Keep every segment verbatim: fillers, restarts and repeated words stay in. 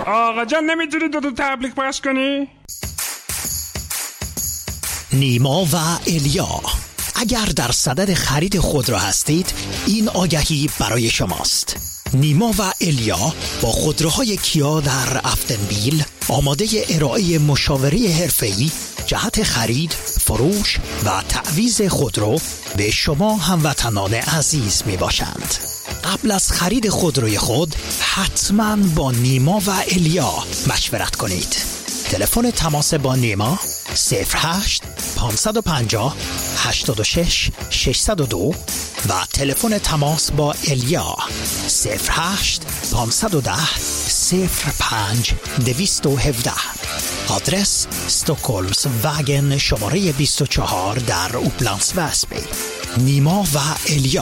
آقا جان نمیتونی دو تا تبلیغ پخش کنی؟ نیما و الیا، اگر در صدد خرید خودرو هستید این آگهی برای شماست. نیما و الیا با خودروهای کیا در افتنبیل آماده ارائه مشاوره حرفه‌ای جهت خرید، فروش و تعویض خودرو به شما هموطنان عزیز می باشند. قبل از خرید خودروی خود حتما با نیما و الیا مشورت کنید. تلفن تماس با نیما صفر هشت پانصد و پنجاه هشتاد و شش ششصد و دو و تلفن تماس با الیا صفر هشت پانصد و ده صفر پنج دویست و هفده. آدرس استوکولمز واگن شماره بیست و چهار در اوپلندس وسبی. نیما و الیا،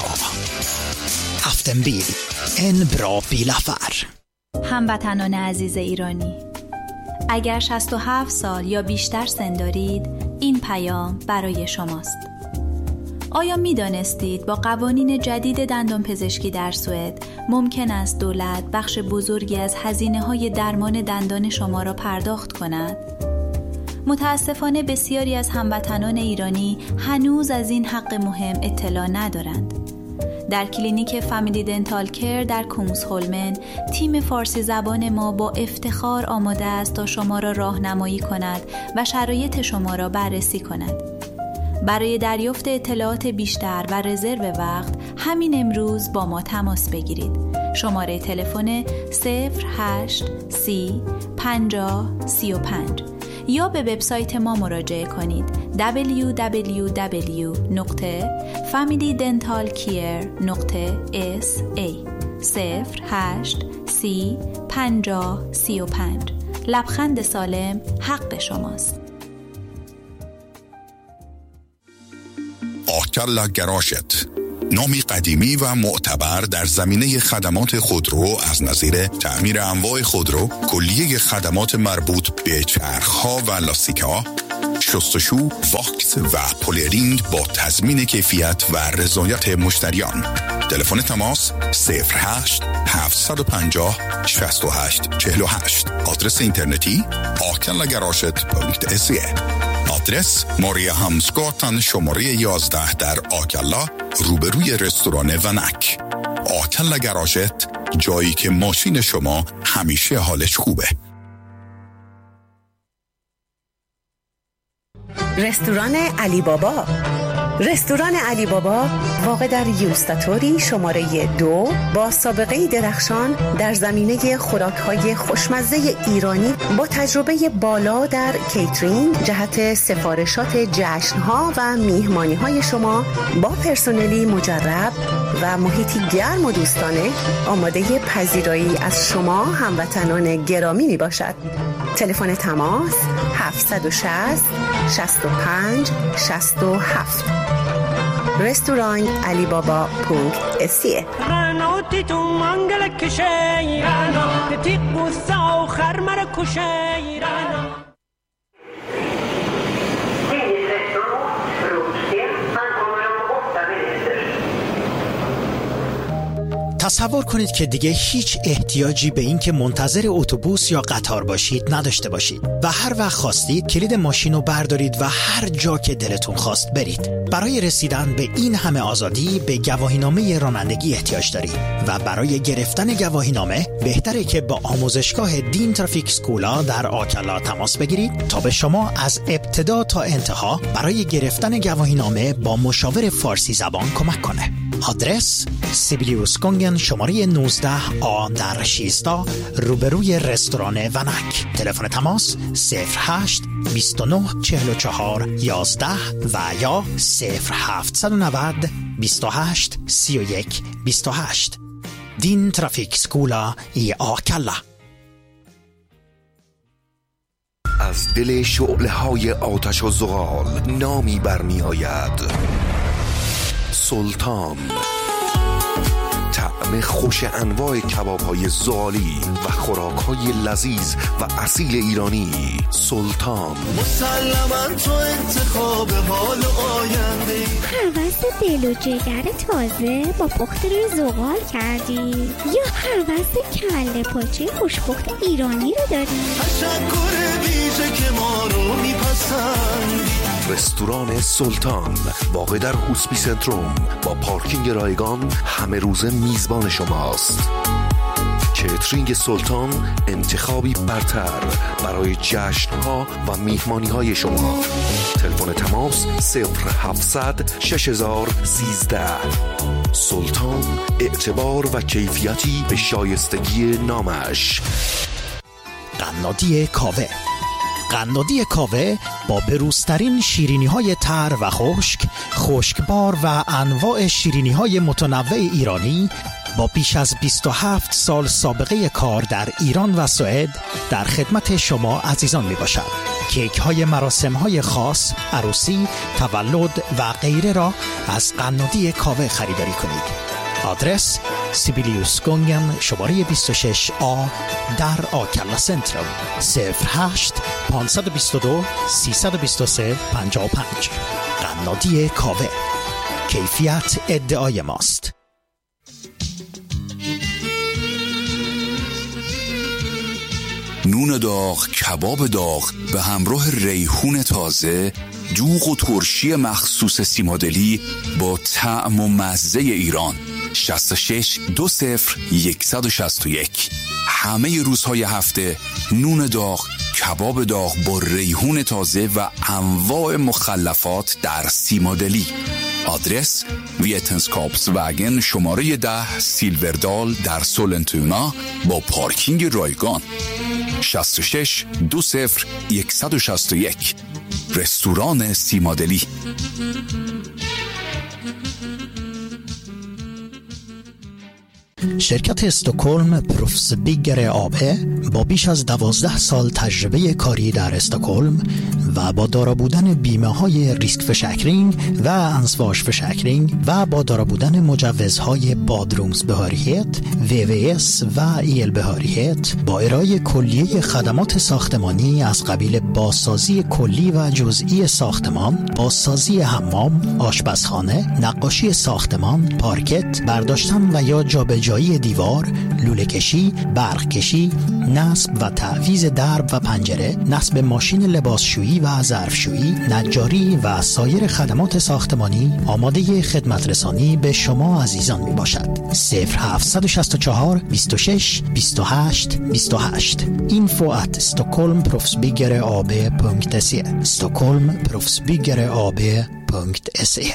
افتنبیل، ان برا بیلافر. هموطنان عزیز ایرانی، اگر شصت و هفت سال یا بیشتر سن دارید این پیام برای شماست. آیا می دانستید با قوانین جدید دندانپزشکی در سوئد ممکن است دولت بخش بزرگی از هزینه‌های درمان دندان شما را پرداخت کند؟ متاسفانه بسیاری از هموطنان ایرانی هنوز از این حق مهم اطلاع ندارند. در کلینیک فامیلی دنتال کیر در کومسهولمن تیم فارسی زبان ما با افتخار آماده است تا شما را راهنمایی کند و شرایط شما را بررسی کند. برای دریافت اطلاعات بیشتر و رزرو وقت همین امروز با ما تماس بگیرید. شماره تلفن صفر هشت سی پنجاه سی و پنج یا به وبسایت ما مراجعه کنید دبلیو دبلیو دبلیو دات فامیلی دنتال کیر دات اس ای. صفر هشت سی پنجاه سی و پنج. لبخند سالم حق شماست. آکلا گراشت، نامی قدیمی و معتبر در زمینه خدمات خودرو از نظیر تعمیر انواع خودرو، کلیه خدمات مربوط به چرخ‌ها و لاستیک‌ها، شستشو، واکس و پولرینگ با تضمین کیفیت و رضایت مشتریان. تلفن تماس صفر هشت هفت پنج صفر شش هشت چهل و هشت. آدرس اینترنتی آکلا گراشت دات اس ای. آدرس ماریا همسگاتن شماره یازده در آکلا روبروی رستوران ونک. آکلا گراشت، جایی که ماشین شما همیشه حالش خوبه. رستوران علی بابا. رستوران علی بابا واقع در یوستاتوری شماره دو با سابقه درخشان در زمینه خوراک‌های خوشمزه ایرانی با تجربه بالا در کیترینگ جهت سفارشات جشن‌ها و میهمانی‌های شما با پرسنلی مجرب و محیطی گرم و دوستانه آماده پذیرایی از شما هموطنان گرامی می باشد. تلفن تماس هفت شصت شصت و پنج شصت و هفت. رستوران علی بابا پونکت اسیه. رانوتی تو منگل کشی رانا تیق بوسا و خرمر کشی رانا. تصور کنید که دیگه هیچ احتیاجی به این که منتظر اتوبوس یا قطار باشید نداشته باشید و هر وقت خواستید کلید ماشین رو بردارید و هر جا که دلتون خواست برید. برای رسیدن به این همه آزادی به گواهینامه رانندگی احتیاج دارید و برای گرفتن گواهینامه بهتره که با آموزشگاه دین ترافیک سکولا در آکلا تماس بگیرید تا به شما از ابتدا تا انتها برای گرفتن گواهینامه با مشاور فارسی زبان کمک کنه. آدرس سیبیلیوس گونگن شماره نوزده آ در شیستا روبروی رستوران ونک. تلفن تماس صفر هشت بیست و نه چهل و چهار یازده و یا صفر هفت نه نه بیست و هشت سی و یک بیست و هشت. دین ترافیک سکولا ای آکلا. از دل شعله های آتش و زغال نامی برمی آید: سلطان. طعم رستوران خوش انواع کباب‌های زغالی و خوراک‌های لذیذ و اصیل ایرانی سلطان. مسلماً تو انتخاب حال آینده، هوس دل و جگر تازه با پخت روی زغال کردی یا هوس کله پاچه خوشپخت ایرانی رو داری؟ تشکر ویژه که ما رو میپسندی. رستوران سلطان واقع در هوسپی سنتروم با پارکینگ رایگان همه روزه میزبان شماست. کیترینگ سلطان انتخابی برتر برای جشن‌ها و میهمانی‌های شما. تلفن تماس صفر هفتصد شش هزار سیزده. سلطان، اعتبار و کیفیتی به شایستگی نامش. قنادی کاوه. قنادی کاوه با بروزترین شیرینی‌های تر و خشک، خشکبار و انواع شیرینی‌های متنوع ایرانی با بیش از بیست و هفت سال سابقه کار در ایران و سوئد در خدمت شما عزیزان می باشد. کیک های مراسم های خاص، عروسی، تولد و غیره را از قنادی کاوه خریداری کنید. آدرس سیبیلیوس گونگن شماره بیست و شش آ در آکلا سنترال صفر هشت پانصد و بیست و دو سیصد و بیست و سه پنجاه و پنج. قنادی کاوه، کیفیت ادعای ماست. نون داغ، کباب داغ به همراه ریحون تازه، دوغ و ترشی مخصوص سیمادلی با طعم و مزه ایران. شصت و شش دو صفر صد و شصت و یک. همه روزهای هفته نون داغ، کباب داغ با ریحون تازه و انواع مخلفات در سیمادلی. آدرس ویتنسکاپس وگن شماره ده سیلوردال در سولنتونا با پارکینگ رایگان. شصت و شش دو صفر صد و شصت و یک. رستوران سیمادلی. شرکت استکهلم پروفسبیگر آبه با بیش از دوازده سال تجربه کاری در استکهلم و با دارا بودن بیمه های ریسک فشکرینگ و انسواش فشکرینگ و با دارا بودن مجوزهای بادرومز بهاریت، وی وی اس و ایل بهاریت با ارائه کلیه خدمات ساختمانی از قبیل بازسازی کلی و جزئی ساختمان، بازسازی حمام، آشپزخانه، نقاشی ساختمان، پارکت، برداشتن و یا جابجایی دیوار، لوله کشی، برق کشی، نصب و تعویض درب و پنجره، نصب ماشین لباسشویی و ظرفشویی، نجاری و سایر خدمات ساختمانی آماده خدمت رسانی به شما عزیزان می باشد. صفر هفت شش چهار بیست و شش بیست و هشت بیست و هشت. اینفو ات استکهلم پروفسبیگر آبه پونکت سی استکهلم پروفسبیگر آبه پونکت سی.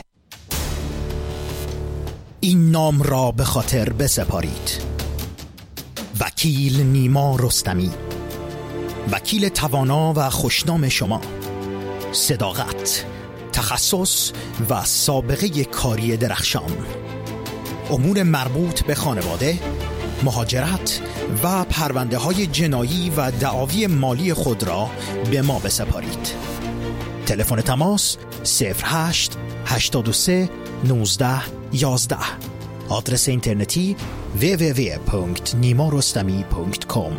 این نام را به خاطر بسپارید: وکیل نیما رستمی، وکیل توانا و خوشنام شما. صداقت، تخصص و سابقه کاری درخشان. امور مربوط به خانواده، مهاجرت و پرونده های جنایی و دعاوی مالی خود را به ما بسپارید. تلفن تماس صفر هشت هشتاد و سه نوزده یازده. آدرس اینترنتی دبلیو دبلیو دبلیو دات نیما رستمی دات کام.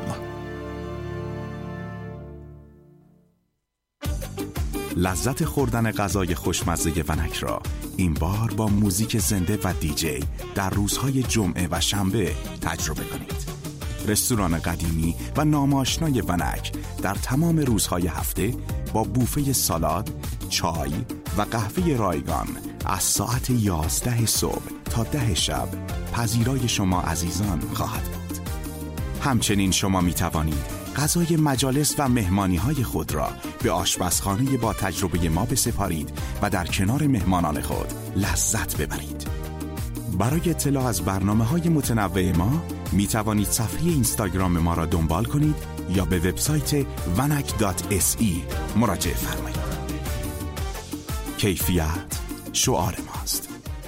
لذت خوردن غذای خوشمزه ونک را این بار با موزیک زنده و دیجی در روزهای جمعه و شنبه تجربه کنید. رستوران قدیمی و ناماشنای ونک در تمام روزهای هفته با بوفه سالاد، چای و قهوه رایگان از ساعت یازده صبح تا ده شب پذیرای شما عزیزان خواهد بود. همچنین شما می توانید غذای مجالس و مهمانی‌های خود را به آشپزخانه با تجربه ما بسپارید و در کنار مهمانان خود لذت ببرید. برای اطلاع از برنامه‌های متنوع ما می توانید صفحه اینستاگرام ما را دنبال کنید یا به وبسایت ونک دات اس ای مراجعه فرمایید. کیفیت شعار ماست.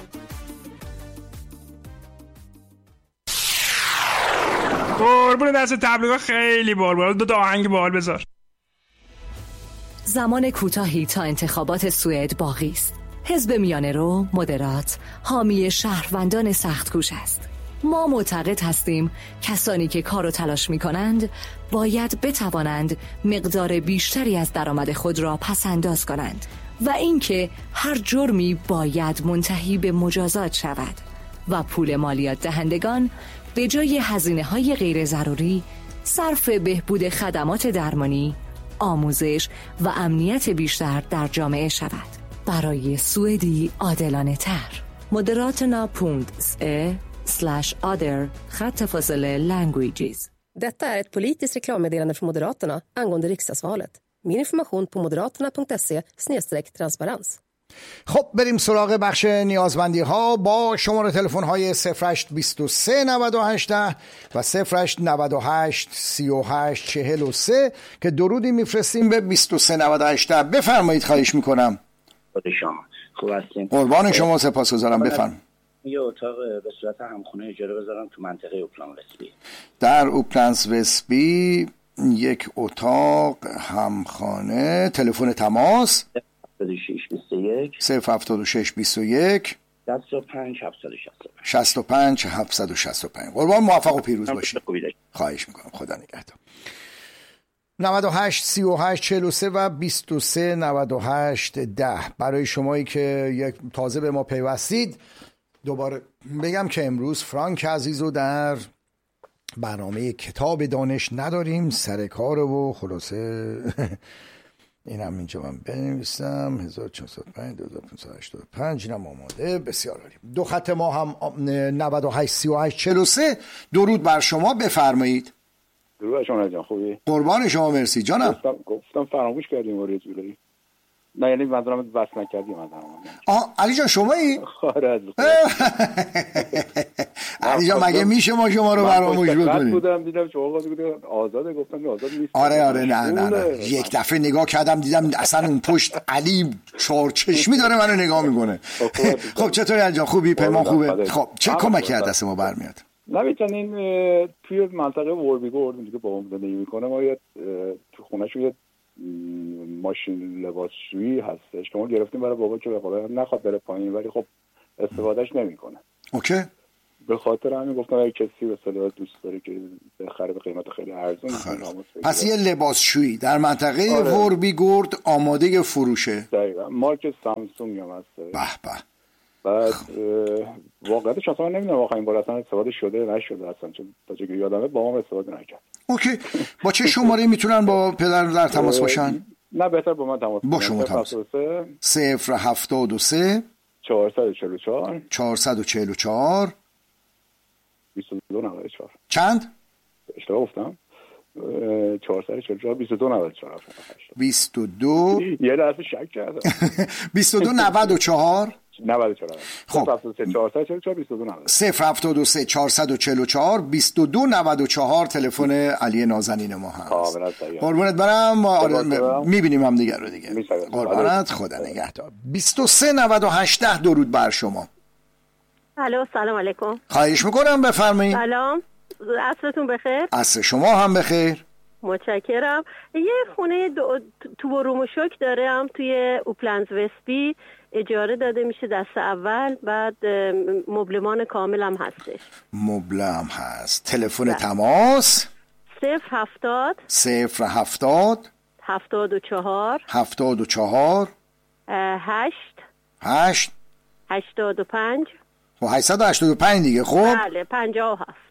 قربون دست تبلیغات خیلی بال بال. دو تا آهنگ بال بذار. زمان کوتاهی تا انتخابات سوئد باقی است. حزب میانه رو، مدرات، حامی شهروندان سخت‌کوش است. ما معتقد هستیم کسانی که کار و تلاش می کنند باید بتوانند مقدار بیشتری از درآمد خود را پس‌انداز کنند و اینکه هر جرمی باید منتهی به مجازات شود و پول مالیات دهندگان به جای هزینه‌های غیر ضروری صرف بهبود خدمات درمانی، آموزش و امنیت بیشتر در جامعه شود. برای سوئدی عادلانه تر. Moderaterna punkt se slash other خط فاصله languages. Detta är ett politiskt reklammeddelande från Moderaterna angående riksdagsvalet. Mer information på moderaterna punkt se snedstreck transparens. خب بریم سراغ بخش نیازمندی ها با شماره تلفن های صفر هشت دو سه نود و هشت و صفر هشت نود و هشت سی و هشت چهل و سه که درودی میفرستیم به بیست و سه نود و هشت. بفرمایید خواهش میکنم. خود شما خوب هستین؟ قربان شما سپاسگزارم. بفرمایید. یه اتاق به صورت همخونه اجاره بذارم تو منطقه اوپلان وستبی. در اوپلنز وستبی یک اتاق همخانه. تلفن تماس صفر هفتاد و شش بیست و یک شصت و پنج هفتصد و شصت و پنج شصت و پنج هفتصد و شصت و پنج. قربان موفق و پیروز باشید. خواهش میکنم. خدا نگهدار. نود و هشت سی و هشت چهل و سه و بیست و سه نود و هشت ده. برای شمایی که یک تازه به ما پیوستید دوباره بگم که امروز فرانک عزیز رو در برنامه کتاب دانش نداریم، سر کار و خلاصه این هم اینجا من بنویسم هزار و چهارصد و پنج دو هزار و پانصد و هشتاد و پنج اینم آماده. بسیار عالی. دو خط ما هم نود و هشت سی و هشت چهل و سه. درود بر شما. بفرمایید. درود بر شما جان. خوبی؟ قربان شما. مرسی جانم. گفتم, گفتم فراموش کردیم وارد جوری. نه یعنی منظورم بس نکردیم منظورم. آه علی جان شمایی؟ خارج. علی جان مگه میشه ما شما رو فراموش بکنیم؟ بودم دیدم شما گفتید آزاده، گفتم آزاد نیست. آره آره نه نه نه یک دفعه نگاه کردم دیدم اصلا اون پشت علی چهار چشمی داره منو نگاه میکنه. خب چطوری علی جان؟ خوبی؟ پیمان خوبه؟ خب چه کمکی از دست ما برمیاد؟ نمیتونن این توی منطقه وربیگورد اونجا که بابام زندگی میکنه ما یه تو خونه‌شون یه ماشین لباسشویی هستش که ما گرفتیم برای بابا که بخواد نخواد بره پایین ولی خب استفادهش نمیکنه. اوکی. به خاطر همین گفتم اگه کسی به اصطلاح دوست داره که بخره به قیمت خیلی ارزون. پس یه لباسشویی در منطقه آره. وربیگورد آماده فروشه. دقیقاً. مارک سامسونگ هم هست. به به. بعد واقعیتش اصلا نمیدونم واقعا این بار اصلا استفاده شده نشده اصلا چون تا جایی یادمه با ما استفاده نکرد. اوکی. با چه شماره میتونن با پدر در تماس باشن؟ نه بهتر با من تماس با شما تماس. صفر هفتاد و سه چهارصد و چهل و چهار چهارصد و چهل و چهار بیست و دو نود و چهار. چند؟ اشتباه گفتم. چهارصد و چهل و چهار بیست و دو نود و چهار بیست و دو یه لحظه شک کردم. بیست و دو نود و چهار نود و چهار. خب صفر هفتاد و سه چهارصد و چهل و چهار بیست و دو نود و چهار تلفن علی نازنین ما هست. قربونت برم. میبینیم هم دیگر رو دیگه. قربونت. خدا نگهدار. بیست و سه نود و هشت. درود بر شما. الو سلام علیکم. خواهش میکنم بفرمایید. سلام. عصرتون بخیر. عصر شما هم بخیر. متشکرم. یه خونه تو بروموشوک دارم توی اوپلنز وستبی اجاره داده میشه دست اول. بعد مبلمان کامل هم هستش. مبلم هست. تلفن تماس صفر هفتاد صفر هفتاد هفتاد و چهار هفتاد و چهار هشت هشت هشتاد و پنج و هشتصد و هشتاد و پنج دیگه. خب بله پنجاه و هفت.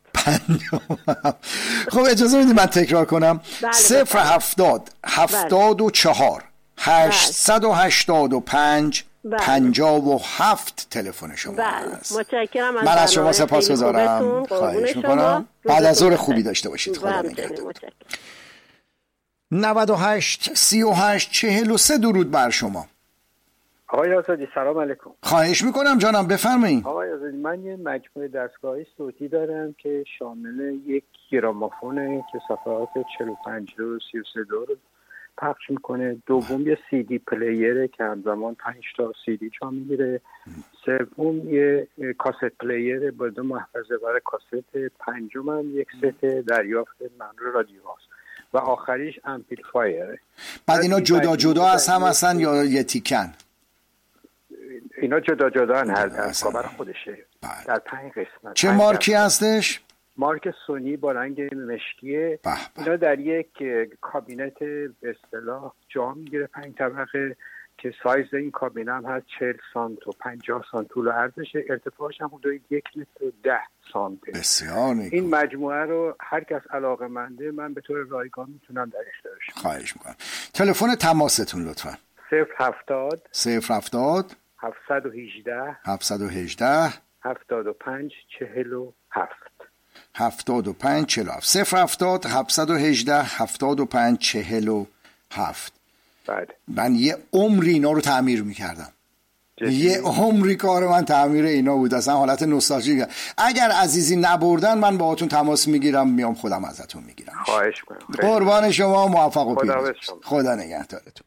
خب اجازه میدید من تکرار کنم. صفر هفتاد هفتاد و چهار هشتصد و هشتاد و پنج پنجاه و هفت تلفن شما هست. متشکرم. من از شما سپاسگزارم. خواهش میکنم. بعد از ظهر خوبی داشته باشید. خدا نگهدار. نود و هشت سی و هشت چهل و سه. درود بر شما. آقای آزادی سلام علیکم. خواهش میکنم جانم بفرمایید. آقای آزادی من یه مجموعه دستگاهی صوتی دارم که شامل یک گرامافونه که صفحات چهل و پنج دو سی و سه دو رو پخش میکنه. دوم یه سی دی پلیره که همزمان پنج تا سی دی جا میگیره. سوم یه کاست پلیره با دو محفظه برای کاست. پنجم هم یک ست دریافت منظور رادیو هاست و آخریش امپلیفایره. بعد اینا جدا جدا از هم هستن یا یه تیکن؟ اینا جدا جدا هر دستگاه خودشه در پنج قسمت. چه مارکی هستش؟ مارک سونی با رنگ مشکیه. اینا در یک کابینت به اصطلاح جا میگیره پنج طبقه که سایز این کابینه هم هست چهل سانت و پنجاه سانت طول و عرضشه، ارتفاعش هم حدود یک متر و ده سانت. بسیار نیکو. این مجموعه رو هر کس علاقه‌منده من به طور رایگان میتونم در اختیارش. خواهش میکنم. تلفن تماستون لطفاً. صفر هفتاد صفر هفتاد هفتصد و هجده هفتصد و هجده هفتاد و پنج چهل و هفت هفتاد و پنج چهل و هفت صفر هفتاد هفتصد و هجده هفتاد و پنج چهل و هفت. بله. من یه عمری اینا رو تعمیر میکردم. یه عمری کار من تعمیر اینا بود، اصلا حالت نوستالژیک. اگر عزیزی نبردن من باهاتون تماس میگیرم، میام خودم ازتون میگیرم. خواهش میکنم. قربان شما، موفق و پیروز. خدا, خدا نگهدارتون.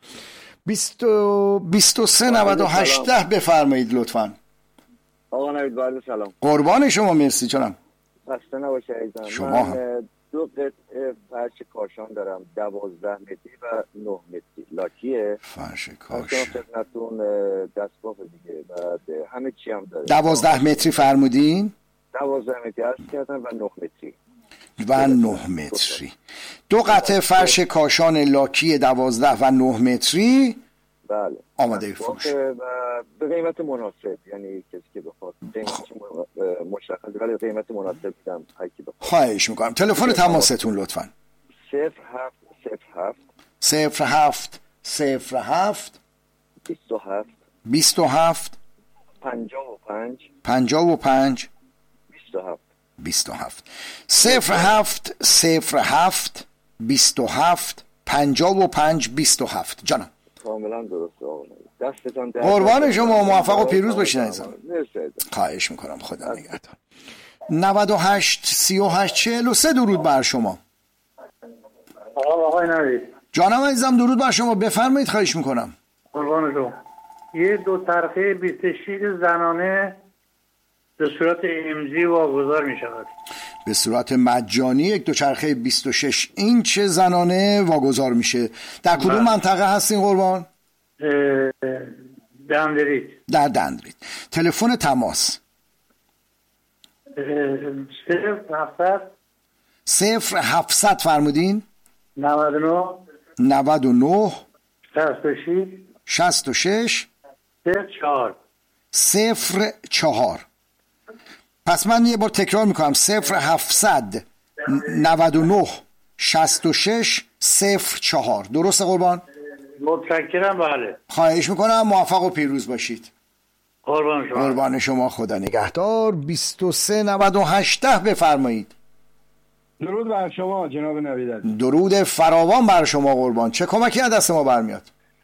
بیست و سه نود و هشت بفرمایید لطفاً. آقا نوید بعد سلام. قربان شما، مرسی چونم. خسته نباشه عزیزم. شما من هم. دو قطعه فرش کاشان دارم، دوازده متری و نه متری لاکیه. فرش کاشان خدمتتون دستگاه دیگه، بعد همه چی هم داره. دوازده متری فرمودین؟ دوازده متری عرض کردم و نه متری و نه متری. دو قطعه فرش کاشان لاکی دوازده و نه متری. بله. آماده فروش. و به قیمت مناسب، یعنی کسی که بخواد قیمت مشخص ولی قیمت مناسب میدم هر کی بخواد. خواهش میکنم. تلفن تماستون لطفاً. صفر هفت صفر هفت صفر هفت صفر هفت بیست و هفت بیست و هفت پنجاه و پنج پنجاه و پنج بیست و هفت بیست و هفت صفر هفت صفر هفت بیست و هفت پنجاه و پنج بیست و هفت. جانم کاملا درسته آقا. دستتان در قربان شما، موفق و پیروز باشین عزیزم. خواهش میکنم. خدا نگهدار. نود و هشت سی و هشت چهل و سه درود بر شما. آقای نوید. جانم عزیزم درود بر شما، بفرمایید. خواهش میکنم. قربان شما. یه دو طرفه بیست و شش زنانه به صورت امضی واگذار می شود. به صورت مجانی یک دوچرخه بیست و شش اینچ زنانه واگذار میشه. در کدوم منطقه هستین قربان؟ دندرید. در دندرید. تلفن تماس صفر هفتصد صفر هفتصد فرمودین؟ نود و نه نود و نه شصت و شش شصت و شش صفر چهار صفر چهار. پس من یه بار تکرار میکنم. صفر هفتصد نود و نه شصت و شش صفر چهار. درسته قربان؟ متشکرم. بله. خواهش میکنم. موفق و پیروز باشید. قربان شما. قربان شما. خدا نگهدار. بیست و سه نود و هشت بفرمایید. درود بر شما جناب نوید. درود فراوان بر شما قربان. چه کمکی از دست ما برمیاد؟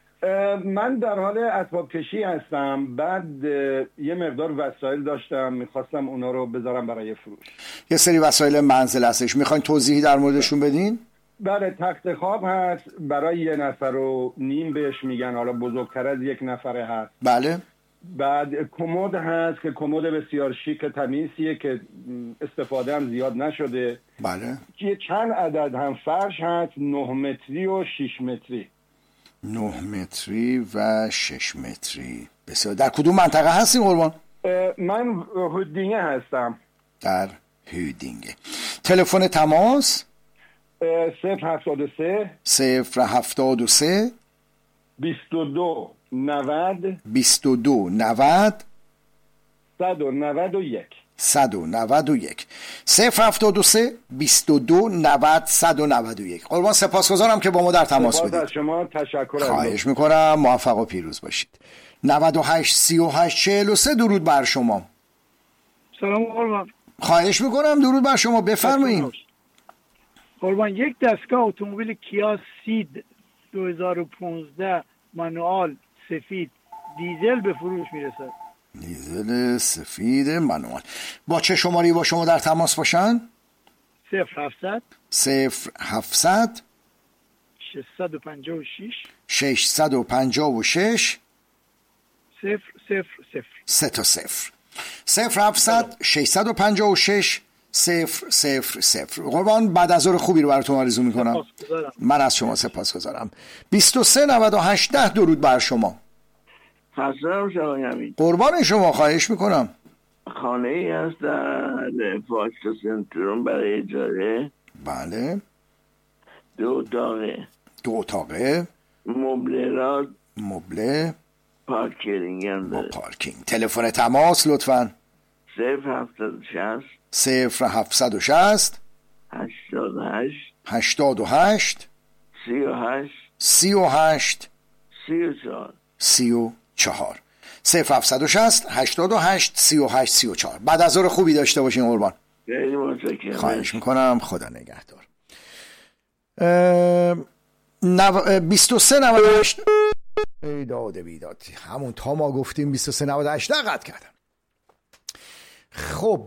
من در حال اسباب کشی هستم. بعد یه مقدار وسایل داشتم، میخواستم اونا رو بذارم برای فروش. یه سری وسایل منزل هستش، میخواین توضیحی در موردشون بدین؟ بله. تخت خواب هست برای یه نفر و نیم بهش میگن، حالا بزرگتر از یک نفره هست. بله. بعد کمد هست که کمد بسیار شیک تمیزیه که استفاده هم زیاد نشده. بله. یه چند عدد هم فرش هست، نه متری و شش متری. نه متری و شش متری. بسیار. در کدوم منطقه هستین قربان؟ من هودینگه هستم. در هودینگه. تلفن تماس صفر هفتاد و سه صفر هفتاد و سه بیست و دو نود بیست و دو نود صد و نود و یک صد و نود و یک صفر هفتاد و سه بیست و دو نود صد و نود و یک. قربان سپاسگزارم که با ما در تماس بودید. سپاس از شما. تشکر. خواهش میکنم. موفق و پیروز باشید. نود و هشت سی و هشت چهل و سه درود بر شما. سلام قربان. خواهش میکنم. درود بر شما، بفرمایید. قربان یک دستگاه اتومبیل کیا سید دو هزار و پانزده مانوال سفید دیزل به فروش میرسد. دیزل سفید مانوال. با چه شماری با شما در تماس باشن؟ صفر هفتصد صفر هفتصد ششصد و پنجاه و شش ششصد و پنجاه و شش صفر صفر صفر سه تا صفر. صفر هفتصد ششصد و پنجاه و شش صفر صفر صفر. قربان بعد از ظهر خوبی رو براتون آرزو میکنم. من از شما سپاسگزارم. بیست و سه نود و هشت درود بر شما. خسرم شمایمی قربان شما، خواهش میکنم. خانه ای هست در فاکس سنتروم برای اجاره. بله. دو اتاقه. دو اتاقه. مبلرات. مبله. پارکینگ هم داره. پارکینگ. تلفن تماس لطفاً. صفر هفتاد و شست. صفر هفتصد و شصت. هشتاد و هشت. هشتاد و هشت. سی و هشت. سی و هشت. سی و چهار. سی و چهار. صفر هفتصد و شصت. هشتاد و هشت. سی و هشت. سی و چهار. بعد از ظهر خوبی داشته باشین قربان. خیلی متشکرم. خواهش میکنم. خدا نگهدار. نو... بیست و سه نود و هشت. ای داد بیداد، همون تا ما گفتیم بیست و سه نود و هشت قطع کردم. خب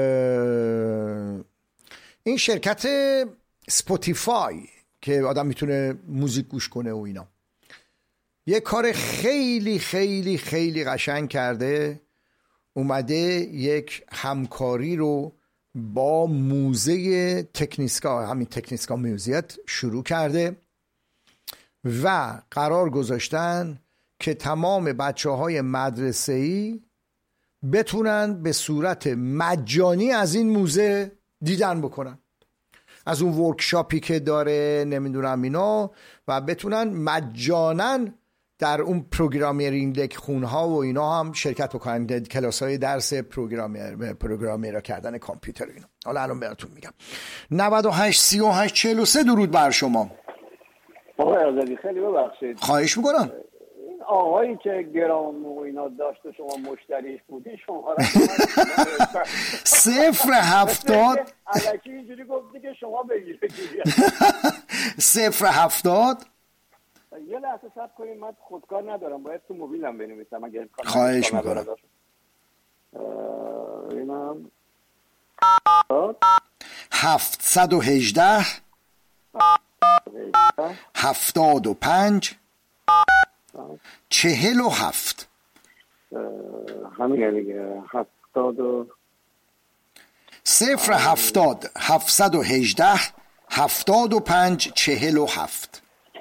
این شرکت سپوتیفای که آدم میتونه موزیک گوش کنه و اینا یه کار خیلی خیلی خیلی قشنگ کرده. اومده یک همکاری رو با موزه تکنیسکا، همین تکنیسکا میوزیت شروع کرده و قرار گذاشتن که تمام بچه های مدرسه‌ای بتونن به صورت مجانی از این موزه دیدن بکنن، از اون ورکشاپی که داره نمیدونم اینا، و بتونن مجانا در اون پروگرامینگ خونها و اینا هم شرکت بکنن، کلاس های درس پروگرامر پروگرامر کردن کامپیوتر اینا. حالا الان براتون میگم. نود و هشت سی و هشت چهل و سه درود بر شما. آقای آزادی خیلی ببخشید. خواهش میکنم. این آقایی که گرام و اینا داشته شما مشتریش بودی شما صفر هفتاد الکی اینجوری گفتی که شما بگیره. صفر هفتاد یه لحظه صبر کنید، من خودکار ندارم، باید تو موبیلم بنویسم اگه امکان. خواهش میکنم. اینم هفتصد و هجده هفتاد و پنج چهل و هفت. همین دیگه. هفتاد و صفر هفتاد هفتصد و هجده هفتاد و پنج چهل و هفت.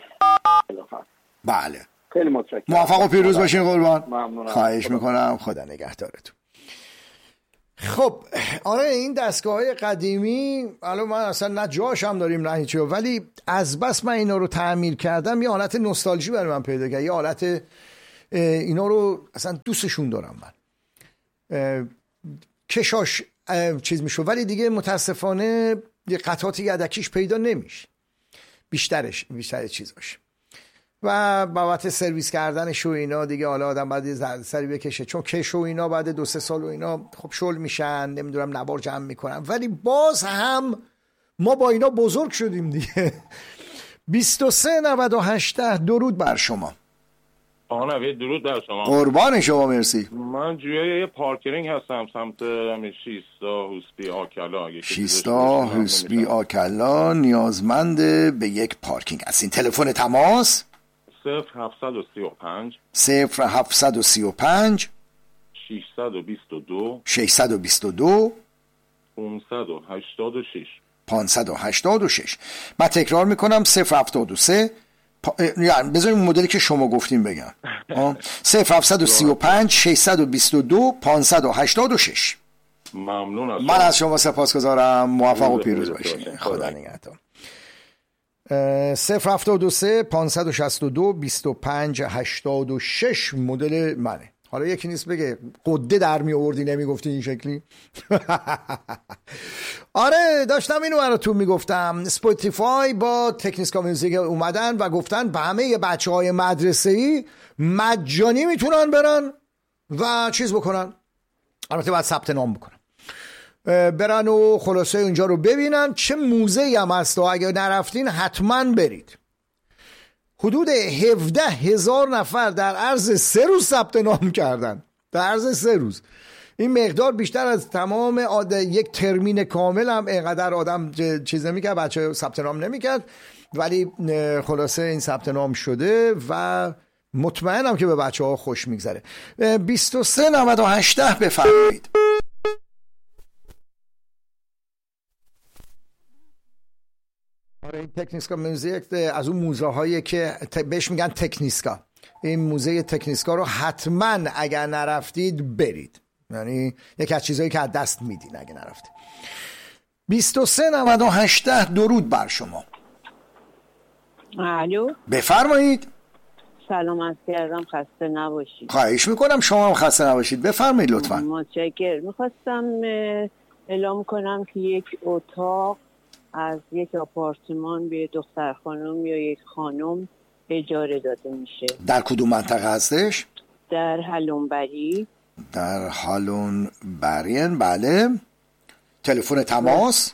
بله. خیلی متشکرم. موفق و پیروز باشین قربان. ممنونم. خواهش میکنم. خدا نگهدارتون. خب آره این دستگاه های قدیمی الان من اصلا نه جاش هم داریم نه هیچی، ولی از بس من اینا رو تعمیر کردم یه حالت نوستالژی برای من پیدا کرد، یه حالت اینا رو اصلا دوستشون دارم من. کشاش چیز میشه ولی دیگه متاسفانه یه قطعات یدکیش پیدا نمیشه، بیشترش بیشتر چیزاش، و بابت سرویس کردنش و اینا دیگه حالا آدم بعد سری بکشه، چون کش و اینا بعد دو سه سال و اینا خب شل میشن، نمیدونم نوار جمع میکنن، ولی باز هم ما با اینا بزرگ شدیم دیگه. بیست و سه نود و هشت درود بر شما. آقا نوید درود بر شما. قربان شما، مرسی. من جویای یه پارکینگ هستم سمت شیستا حسبی آکلا. شیستا حسبی آکلا نیازمند به یک پارکینگ هستین. تلفن تماس صفر هفتصد و سی و پنج صفر هفتصد و سی و پنج ششصد و بیست و دو ششصد و بیست و دو پانصد و هشتاد و شش پانصد و هشتاد و شش. من تکرار میکنم صفر هفتاد و سه پا... یعنی بذاریم مدلی که شما گفتیم بگم. صفر هفتصد و سی و پنج ششصد و بیست و دو پانصد و هشتاد و شش. ممنون از من از شما سپاسگزارم. موفق و پیروز باشید. خدا نگهدار. صفر هفتاد و سه پانصد و شصت و دو بیست و پنج هشتاد و شش مدل منه. حالا یکی نیست بگه قده در می آوردی نمی گفتی این شکلی. آره داشتم اینو براتون میگفتم. اسپاتیفای با تکنیسکا میوزیک اومدن و گفتن به همه بچه های مدرسه‌ای مجانی میتونن برن و چیز بکنن، البته باید ثبت نام بکنن، برن و خلاصه اونجا رو ببینن. چه موزه‌ای هم هست و اگه نرفتین حتما برید. حدود هفده هزار نفر در عرض سه روز ثبت نام کردن، در عرض سه روز. این مقدار بیشتر از تمام آد... یک ترمین کامل هم اینقدر آدم چیز نمی‌کرد، بچه ثبت نام نمی‌کرد، ولی خلاصه این ثبت نام شده و مطمئنم که به بچه‌ها خوش میگذره. بیست و سه نود و هشت بفرمایید. آره این تکنیسکا میوزیک از اون موزه هایی که بهش میگن تکنیسکا، این موزه تکنیسکا رو حتما اگر نرفتید برید، یعنی یکی از چیزایی که از دست میدین اگه نرفتید. بیست و سه نود و هشت درود بر شما. الو بفرمایید. سلام عرض کردم، خسته نباشید. خواهش میکنم شما هم خسته نباشید، بفرمایید لطفا. متشکرم. میخواستم اعلام کنم که یک اتاق از یک آپارتمان به دختر خانم یا یک خانم اجاره داده میشه. در کدوم منطقه هستش؟ در هالونبری. در هالونبرین. بله. تلفن تماس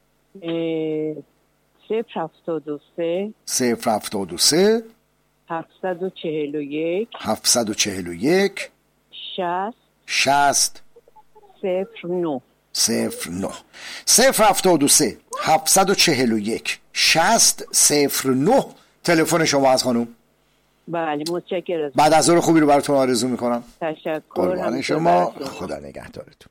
صفر هفتاد و سه صفر هفتاد و سه هفتصد و چهل و یک هفتصد و چهل و یک شصت شصت صفر نه صفر نه صفر هفتاد و سه هفتصد و چهل و یک شصت صفر نه. تلفن شما از خانم؟ بله متشکرم. بعد از ظهر خوبی رو براتون آرزو میکنم. تشکر. قربان شما، خدا نگهدارتون.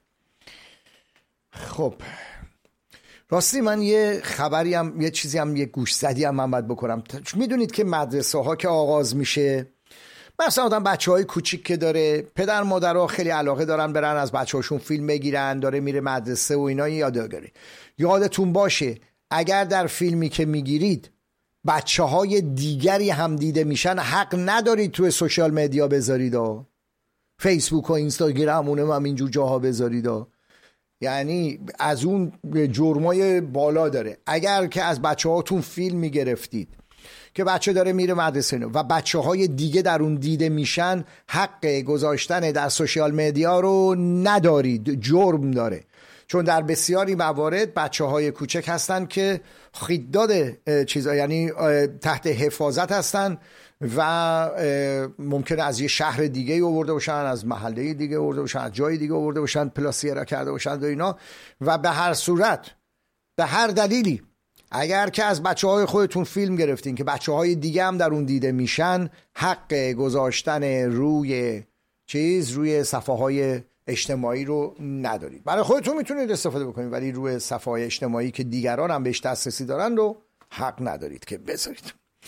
خب راستی من یه خبری هم یه چیزی هم یه گوش زدی هم من باید بکنم. میدونید که مدرسه ها که آغاز میشه، مثلا آدم بچه های کوچیک که داره، پدر مادرها خیلی علاقه دارن برن از بچه هاشون فیلم بگیرن، داره میره مدرسه و اینا یادگاری. یادتون باشه اگر در فیلمی که میگیرید بچه های دیگری هم دیده میشن، حق ندارید توی سوشال مدیا بذارید ها. فیسبوک و اینستاگرام اونم هم اینجور جاها بذارید ها. یعنی از اون جرمای بالا داره. اگر که از بچه هاتون فیلم میگرفتید که بچه داره میره مدرسه و بچه های دیگه در اون دیده میشن، حق گذاشتن در سوشال مدیا رو ندارید، جرم داره. چون در بسیاری موارد بچه های کوچک هستن که خیداد چیزا، یعنی تحت حفاظت هستن و ممکنه از یه شهر دیگه آورده باشن، از محله دیگه آورده باشن، از جای دیگه آورده باشن، پلاسیرا کرده باشن و اینا. و به هر صورت به هر دلیلی اگر که از بچه های خودتون فیلم گرفتین که بچه های دیگه هم در اون دیده میشن، حق گذاشتن روی چیز روی صفحه های اجتماعی رو ندارید. برای خودتون میتونید استفاده بکنید، ولی روی صفحه های اجتماعی که دیگران هم بهش دسترسی دارن رو حق ندارید که بذارید.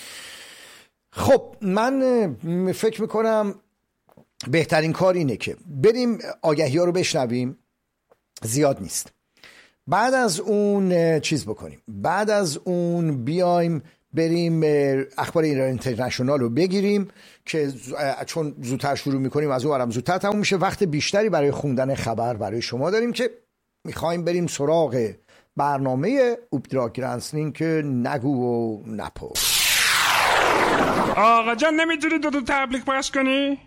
خب من فکر میکنم بهترین کار اینه که بریم آگهی ها رو بشنویم، زیاد نیست. بعد از اون چیز بکنیم، بعد از اون بیایم بریم اخبار ایران اینترنشنال رو بگیریم که چون زودتر شروع میکنیم از اون ورم زودتر تموم میشه. وقت بیشتری برای خوندن خبر برای شما داریم که میخوایم بریم سراغ برنامه اوپدرا گرانسلینگ که نگو و نپرس. آقا جان نمیتونی دو تا تبلیغ پخش کنی؟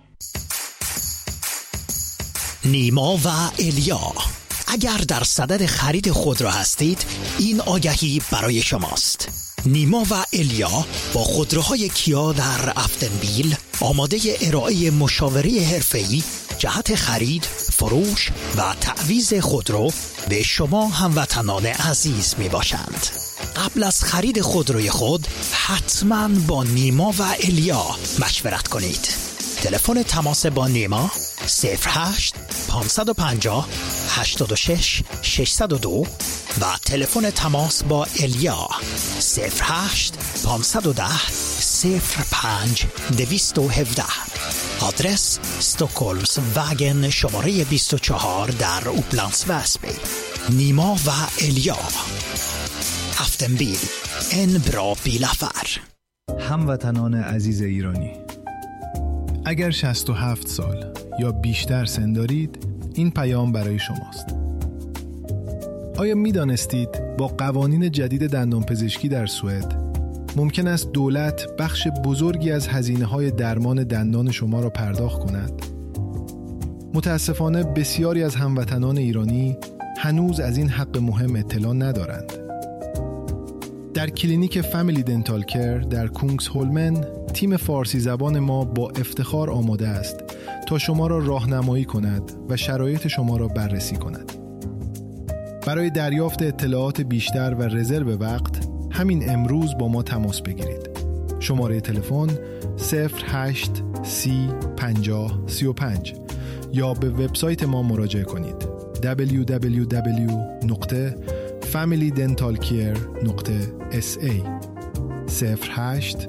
نیما و الیا، اگر در صدد خرید خودرو هستید این آگهی برای شماست. نیما و الیا با خودروهای کیا در افتنبیل آماده ارائه مشاوره حرفه‌ای جهت خرید، فروش و تعویض خودرو به شما هموطنان عزیز می باشند. قبل از خرید خودروی خود حتما با نیما و الیا مشورت کنید. تلفن تماس با نیما صفر هشت پانصد و پنجاه هشتاد و شش ششصد و دو و تلفن تماس با الیا صفر هشت پانصد و ده صفر پنج دویست و هفده. آدرس استوکولمز واگن شماره بیست و چهار در اوپلندس وسبی. نیما و الیا، افتنبیل، ان برا بیلافر. هموطنان عزیز ایرانی، اگر شصت و هفت سال یا بیشتر سن دارید این پیام برای شماست. آیا می دانستید با قوانین جدید دندانپزشکی در سوئد ممکن است دولت بخش بزرگی از هزینه‌های درمان دندان شما را پرداخت کند؟ متاسفانه بسیاری از هموطنان ایرانی هنوز از این حق مهم اطلاع ندارند. در کلینیک فامیلی دنتال کیر در کونگس هولمن تیم فارسی زبان ما با افتخار آماده است تا شما را راهنمایی کند و شرایط شما را بررسی کند. برای دریافت اطلاعات بیشتر و رزرو وقت همین امروز با ما تماس بگیرید. شماره تلفن صفر هشت سی پنجاه سی و پنج یا به وبسایت ما مراجعه کنید دبلیو دبلیو دبلیو نقطه فامیلی دنتال کیر نقطه اس ای صفر هشت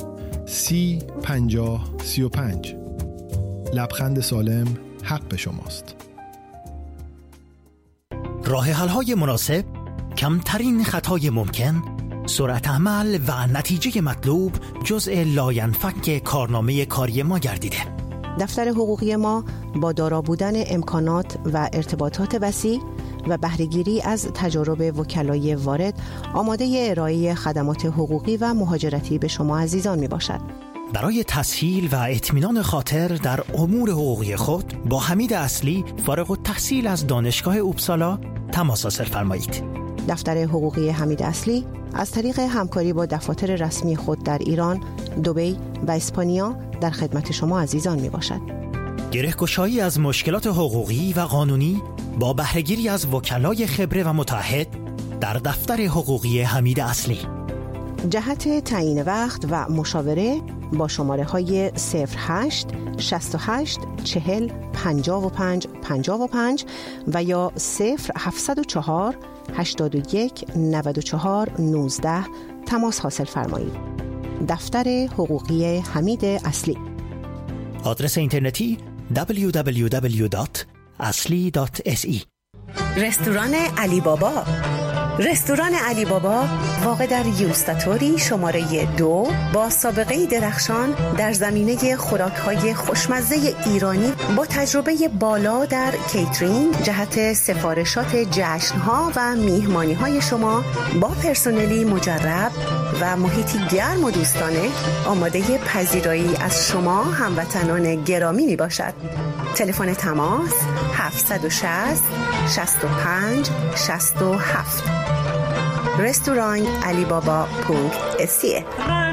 سی پنجاه سی و پنج. لبخند سالم حق شماست. راه حل‌های مناسب، کمترین خطای ممکن، سرعت عمل و نتیجه مطلوب جزء لاینفک کارنامه کاری ما گردیده. دفتر حقوقی ما با دارا بودن امکانات و ارتباطات وسیع و بهره‌گیری از تجارب وکلای وارد آماده ارائه خدمات حقوقی و مهاجرتی به شما عزیزان می باشد. برای تسهیل و اطمینان خاطر در امور حقوقی خود با حمید اصلی فارغ التحصیل از دانشگاه اوپسالا تماس حاصل فرمایید. دفتر حقوقی حمید اصلی از طریق همکاری با دفاتر رسمی خود در ایران، دبی و اسپانیا در خدمت شما عزیزان می باشد. گره‌گشایی از مشکلات حقوقی و قانونی با بهره‌گیری از وکلای خبره و متعهد در دفتر حقوقی حمید اصلی. جهت تعیین وقت و مشاوره با شماره های صفر هشت شصت و هشت چهل پنجاه و پنج پنجاه و پنج و یا صفر هفتصد و چهار هشتاد و یک نود و چهار نوزده تماس حاصل فرمایید. دفتر حقوقی حمید اصلی. آدرس اینترنتی دبلیو دبلیو دبلیو دات اصلی دات اس ای. رستوران علی بابا. رستوران علی بابا واقع در یوستاتوری شماره دو با سابقه درخشان در زمینه خوراک‌های خوشمزه ایرانی با تجربه بالا در کیترینگ جهت سفارشات جشن‌ها و میهمانی‌های شما با پرسنلی مجرب و محیطی گرم و دوستانه آماده پذیرایی از شما هموطنان گرامی می باشد. تلفن تماس هفت شصت شصت و پنج شصت و هفت. رستوران علی بابا پونکت اسیه.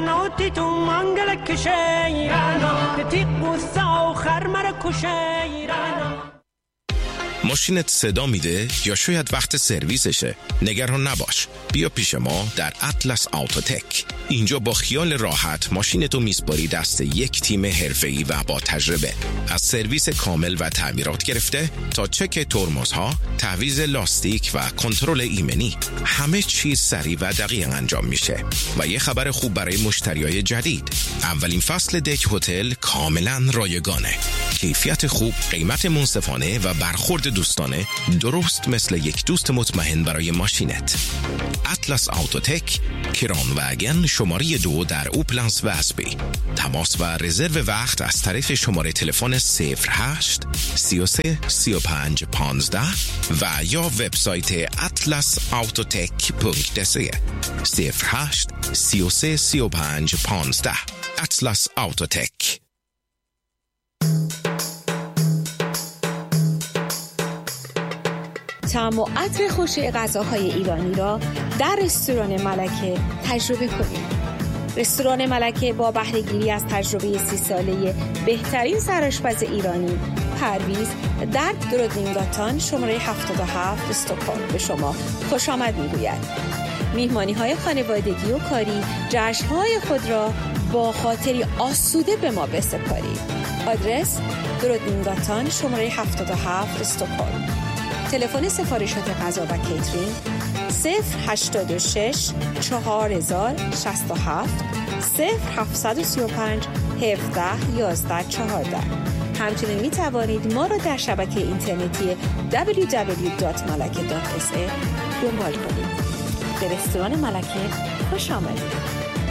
ماشینت صدا میده یا شاید وقت سرویسشه؟ نگران نباش، بیا پیش ما در اطلس آوتوتک. اینجا با خیال راحت ماشینتو میسپاری دست یک تیم حرفه‌ای و با تجربه. از سرویس کامل و تعمیرات گرفته تا چک ترمزها، تعویض لاستیک و کنترل ایمنی، همه چیز سریع و دقیق انجام میشه. و یه خبر خوب برای مشتریای جدید، اولین فصل دک هتل کاملا رایگانه. کیفیت خوب، قیمت منصفانه و برخورد دوستانه، درست مثل یک دوست مطمئن برای ماشینت. اطلس آوتوتک، کران وگن شماره دو در اوپلنس واسبی. تماس و رزرو وقت از طریق شماره تلفن صفر هشت سی و سه سی و پنج پانزده و یا وبسایت اطلس آوتوتک پونکت سی. صفر هشت سی و سه سی و پنج پانزده. اطلس آوتوتک. طعم و عطر خوش غذاهای ایرانی را در رستوران ملکه تجربه کنید. رستوران ملکه با بهره‌گیری از تجربه سی ساله بهترین سرآشپز ایرانی پرویز در درودنینگاتان شماره هفتاد و هفت استکهلم به شما خوش آمد می‌گوید. میهمانی‌های خانوادگی و کاری، جشن‌های خود را با خاطری آسوده به ما بسپارید. آدرس درودنینگاتان شماره هفتاد و هفت استکهلم. تلفن سفارشات غذا و کیترینگ صفر هشتاد و شش چهار هزار شصت و هفت صفر هفتصد و سی و پنج هفده یازده چهارده. همچنین می توانید ما را در شبکه اینترنتی دبلیو دبلیو دات ملکه دات اس ای دنبال کنید. به رستوران ملکه خوش آمدید.